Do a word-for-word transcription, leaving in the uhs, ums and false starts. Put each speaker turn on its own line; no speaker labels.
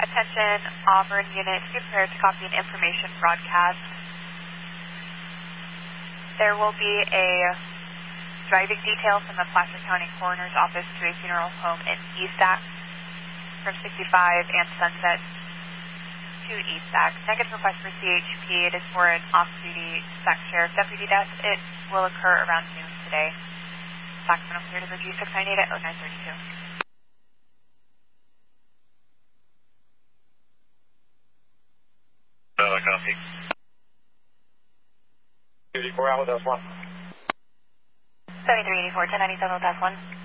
Attention, Auburn unit, be prepared to copy an information broadcast. There will be a driving detail from the Placer County Coroner's Office to a funeral home in E S A C from sixty-five and Sunset to E S A C. Negative request for C H P. It is for an off-duty S A C Sheriff Deputy death. It will occur around noon today. S A C will clear to G six nine eight at oh nine thirty-two.
Uh, copy. eighty-four, Alamo, that's one.
seventy-three eighty-four, ten ninety-seven, that's one.